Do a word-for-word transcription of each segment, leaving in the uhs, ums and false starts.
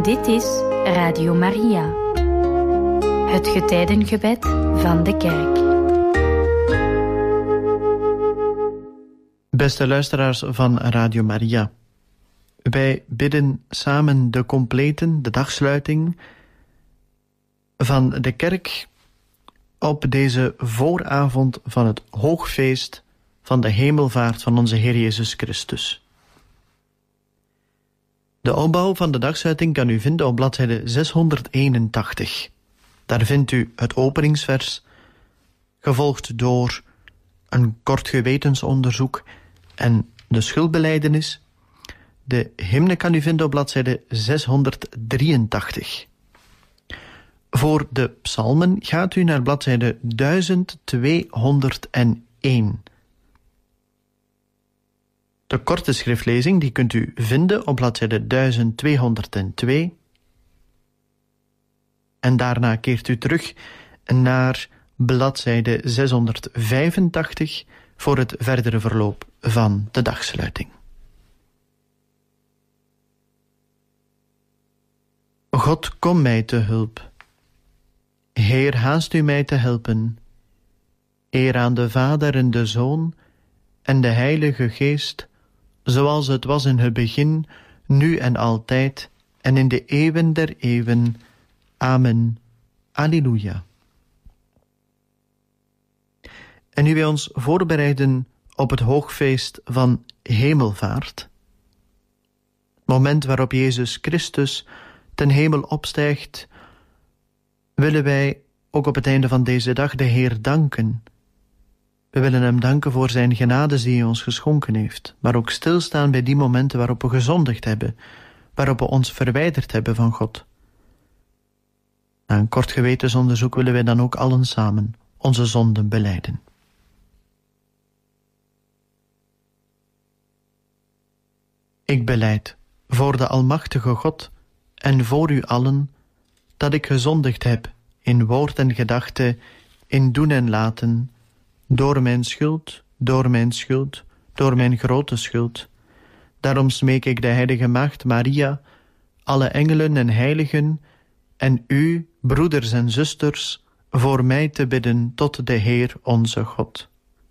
Dit is Radio Maria, het getijdengebed van de kerk. Beste luisteraars van Radio Maria, wij bidden samen de completen, de dagsluiting van de kerk op deze vooravond van het hoogfeest van de hemelvaart van onze Heer Jezus Christus. De opbouw van de dagsluiting kan u vinden op bladzijde zeshonderdeenentachtig. Daar vindt u het openingsvers, gevolgd door een kort gewetensonderzoek en de schuldbelijdenis. De hymne kan u vinden op bladzijde zeshonderddrieëntachtig. Voor de psalmen gaat u naar bladzijde duizend tweehonderdéén. De korte schriftlezing die kunt u vinden op bladzijde duizend tweehonderdtwee. En daarna keert u terug naar bladzijde zeshonderdvijfentachtig voor het verdere verloop van de dagsluiting. God, kom mij te hulp. Heer, haast u mij te helpen. Eer aan de Vader en de Zoon en de Heilige Geest, zoals het was in het begin, nu en altijd, en in de eeuwen der eeuwen. Amen. Alleluia. En nu wij ons voorbereiden op het hoogfeest van Hemelvaart, het moment waarop Jezus Christus ten hemel opstijgt, willen wij ook op het einde van deze dag de Heer danken. We willen hem danken voor zijn genades die hij ons geschonken heeft, maar ook stilstaan bij die momenten waarop we gezondigd hebben, waarop we ons verwijderd hebben van God. Na een kort gewetensonderzoek willen wij dan ook allen samen onze zonden belijden. Ik belijd voor de Almachtige God en voor u allen dat ik gezondigd heb in woord en gedachte, in doen en laten, door mijn schuld, door mijn schuld, door mijn grote schuld. Daarom smeek ik de heilige Maagd Maria, alle engelen en heiligen, en u, broeders en zusters, voor mij te bidden tot de Heer onze God.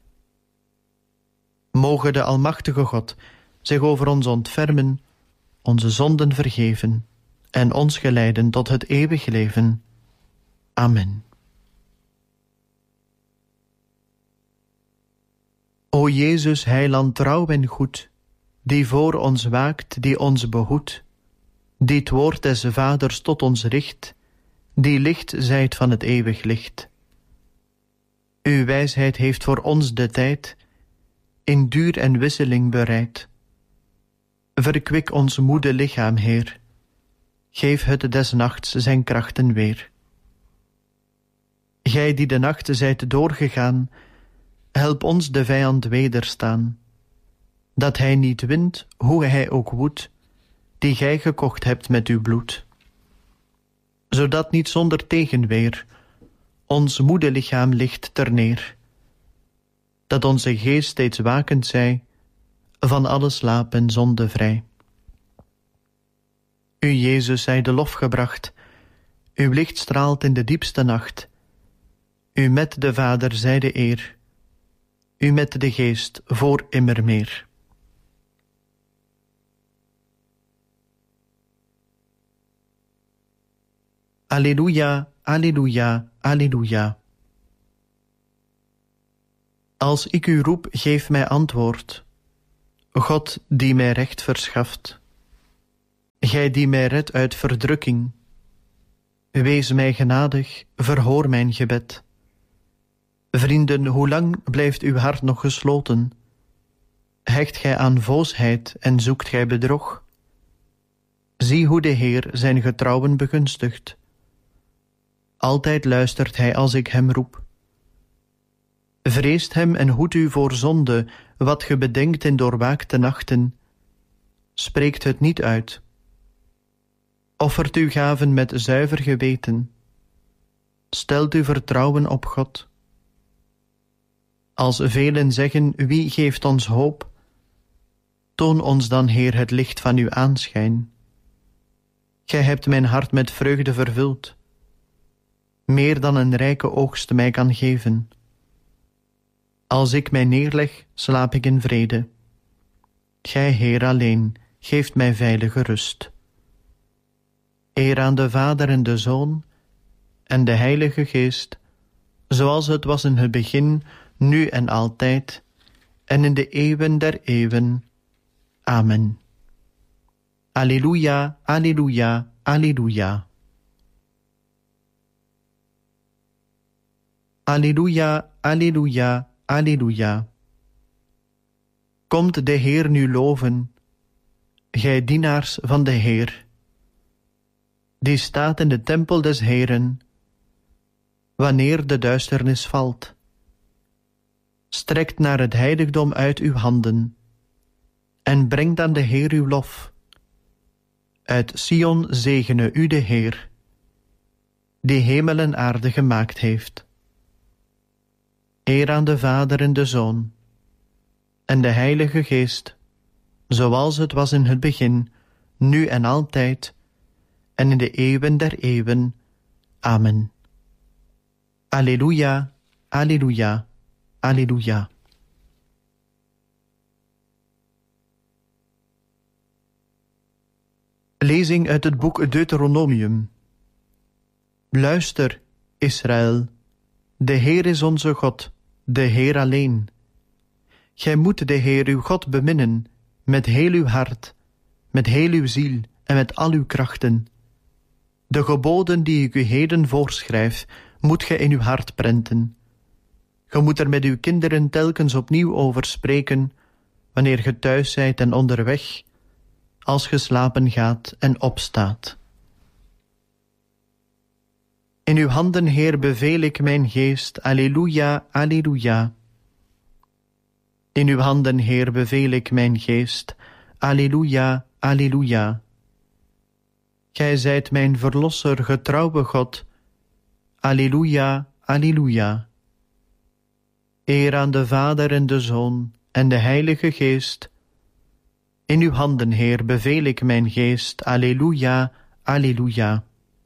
Moge de Almachtige God zich over ons ontfermen, onze zonden vergeven en ons geleiden tot het eeuwig leven. Amen. O Jezus, heiland trouw en goed, die voor ons waakt, die ons behoedt, die het woord des Vaders tot ons richt, die licht zijt van het eeuwig licht. Uw wijsheid heeft voor ons de tijd in duur en wisseling bereid. Verkwik ons moede lichaam, Heer. Geef het des nachts zijn krachten weer. Gij die de nacht zijt doorgegaan, help ons de vijand wederstaan, dat hij niet wint, hoe hij ook woedt, die gij gekocht hebt met uw bloed. Zodat niet zonder tegenweer ons moede lichaam ligt terneer, dat onze geest steeds wakend zij, van alle slaap en zonde vrij. U, Jezus, zij de lof gebracht, uw licht straalt in de diepste nacht, u met de Vader zij de eer, u met de Geest voor immer meer. Alleluia, alleluia, alleluia. Als ik u roep, geef mij antwoord. God die mij recht verschaft. Gij die mij redt uit verdrukking. Wees mij genadig, verhoor mijn gebed. Vrienden, hoe lang blijft uw hart nog gesloten? Hecht gij aan voosheid en zoekt gij bedrog? Zie hoe de Heer zijn getrouwen begunstigt. Altijd luistert hij als ik hem roep. Vreest hem en hoedt u voor zonde, wat ge bedenkt in doorwaakte nachten. Spreekt het niet uit. Offert uw gaven met zuiver geweten. Stelt uw vertrouwen op God. Als velen zeggen, wie geeft ons hoop? Toon ons dan, Heer, het licht van uw aanschijn. Gij hebt mijn hart met vreugde vervuld, meer dan een rijke oogst mij kan geven. Als ik mij neerleg, slaap ik in vrede. Gij, Heer, alleen, geeft mij veilige rust. Eer aan de Vader en de Zoon en de Heilige Geest, zoals het was in het begin, nu en altijd, en in de eeuwen der eeuwen. Amen. Alleluia, alleluia, alleluia. Alleluia, alleluia, alleluia. Komt de Heer nu loven, gij dienaars van de Heer, die staat in de tempel des Heeren, wanneer de duisternis valt. Strekt naar het heiligdom uit uw handen, en brengt aan de Heer uw lof. Uit Sion zegene u de Heer, die hemel en aarde gemaakt heeft. Eer aan de Vader en de Zoon en de Heilige Geest, zoals het was in het begin, nu en altijd, en in de eeuwen der eeuwen. Amen. Alleluia, alleluia, alleluia. Lezing uit het boek Deuteronomium. Luister, Israël, de Heer is onze God, de Heer alleen. Gij moet de Heer uw God beminnen, met heel uw hart, met heel uw ziel en met al uw krachten. De geboden die ik u heden voorschrijf, moet gij in uw hart prenten. Ge moet er met uw kinderen telkens opnieuw over spreken, wanneer ge thuis zijt en onderweg, als ge slapen gaat en opstaat. In uw handen, Heer, beveel ik mijn geest, alleluia, alleluia. In uw handen, Heer, beveel ik mijn geest, alleluia, alleluia. Gij zijt mijn verlosser, getrouwe God, alleluia, alleluia. Eer aan de Vader en de Zoon en de Heilige Geest. In uw handen, Heer, beveel ik mijn geest, alleluia, alleluia.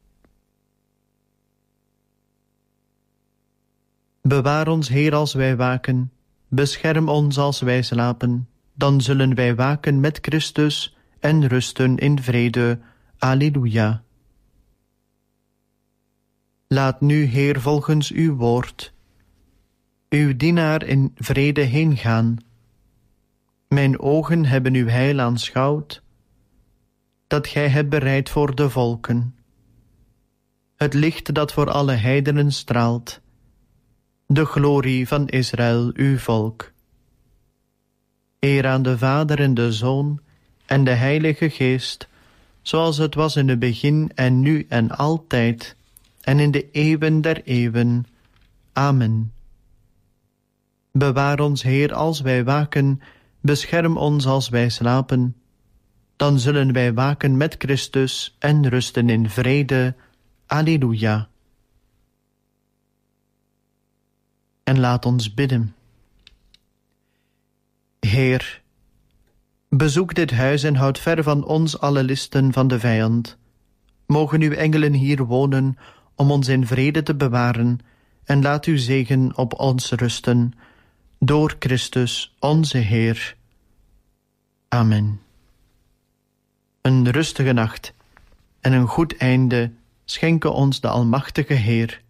Bewaar ons, Heer, als wij waken, bescherm ons als wij slapen, dan zullen wij waken met Christus en rusten in vrede. Alleluia. Laat nu, Heer, volgens uw woord, uw dienaar in vrede heengaan. Mijn ogen hebben uw heil aanschouwd, dat gij hebt bereid voor de volken. Het licht dat voor alle heidenen straalt, de glorie van Israël, uw volk. Eer aan de Vader en de Zoon en de Heilige Geest, zoals het was in het begin en nu en altijd, en in de eeuwen der eeuwen. Amen. Bewaar ons, Heer, als wij waken, bescherm ons als wij slapen. Dan zullen wij waken met Christus en rusten in vrede. Alleluia. En laat ons bidden. Heer, bezoek dit huis en houd ver van ons alle listen van de vijand. Mogen uw engelen hier wonen om ons in vrede te bewaren, en laat uw zegen op ons rusten, door Christus onze Heer. Amen. Een rustige nacht en een goed einde schenke ons de Almachtige Heer,